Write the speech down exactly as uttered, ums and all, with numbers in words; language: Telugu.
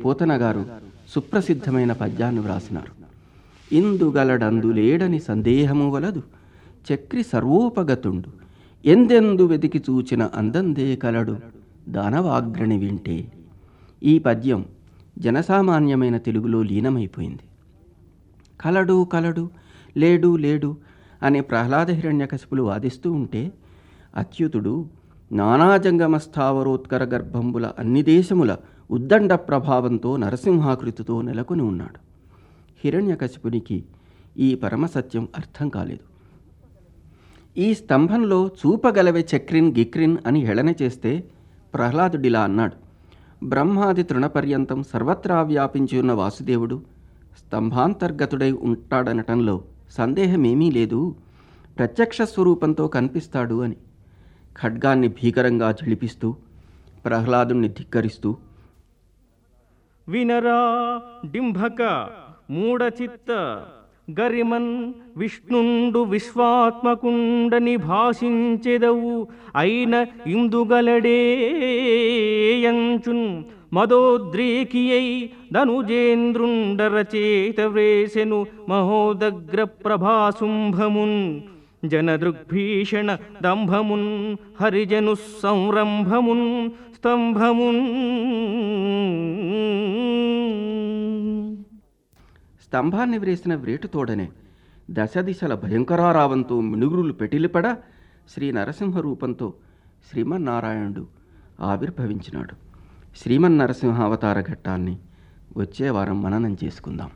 పోతన గారు సుప్రసిద్ధమైన పద్యాన్ని వ్రాసినారు. ఇందుగలడందు లేడని సందేహము వలదు, చక్రి సర్వోపగతుండు, ఎందెందు వెతికి చూచిన అందందే కలడు, దానవాగ్రణి వింటే. ఈ పద్యం జనసామాన్యమైన తెలుగులో లీనమైపోయింది. కలడు కలడు, లేడు లేడు అనే ప్రహ్లాద హిరణ్యకశిపులు వాదిస్తూ ఉంటే, అచ్యుతుడు నానాజంగమ స్థావరోత్కర గర్భంబుల అన్ని దేశముల ఉద్దండ ప్రభావంతో నరసింహాకృతితో నెలకొని ఉన్నాడు. హిరణ్యకశిపునికి ఈ పరమసత్యం అర్థం కాలేదు. ఈ స్తంభంలో చూపగలవే చక్రిన్ గిక్రిన్ అని హేళన చేస్తే ప్రహ్లాదుడిలా అన్నాడు, బ్రహ్మాది తృణపర్యంతం సర్వత్రా వ్యాపించి ఉన్న వాసుదేవుడు స్తంభాంతర్గతుడై ఉంటాడనటంలో సందేహమేమీ లేదు, ప్రత్యక్ష స్వరూపంతో కనిపిస్తాడు అని. ఖడ్గాన్ని భీకరంగా ఝళిపిస్తూ ప్రహ్లాదుణ్ణి ధిక్కరిస్తూ, వినరా డింభక మూఢచిత్త, గరిమన్ విష్ణుండు విశ్వాత్మకుండని భాషించెదవు, అయిన ఇందుగలడేయంచున్ మదోద్రేకియై ధనుజేంద్రుండరచేత వ్రేసెను మహోదగ్ర ప్రభాశుంభమున్, జనదృగ్భీషణ దంభమున్ హరిజను సంరంభమున్ స్తంభమున్. స్తంభాన్ని వ్రేసిన వ్రేటుతోడనే దశ దిశల భయంకరారావంతో మినుగురులు పెటిలిపడ శ్రీ నరసింహ రూపంతో శ్రీమన్నారాయణుడు ఆవిర్భవించినాడు. శ్రీమన్నరసింహ అవతార ఘట్టాన్ని వచ్చే వారం మననం చేసుకుందాం.